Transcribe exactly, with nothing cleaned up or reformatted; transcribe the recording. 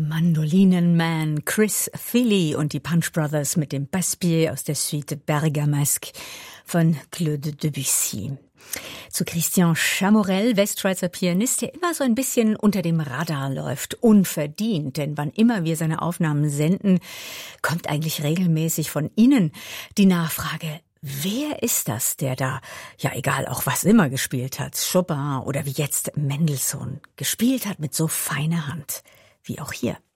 Mandolinenman Chris Thile und die Punch Brothers mit dem Basspier aus der Suite Bergamasque von Claude Debussy. Zu Christian Chamorell, Westschweizer Pianist, der immer so ein bisschen unter dem Radar läuft, unverdient, denn wann immer wir seine Aufnahmen senden, kommt eigentlich regelmäßig von Ihnen die Nachfrage: Wer ist das, der da, ja egal auch was immer gespielt hat, Chopin oder wie jetzt Mendelssohn, gespielt hat mit so feiner Hand, wie auch hier?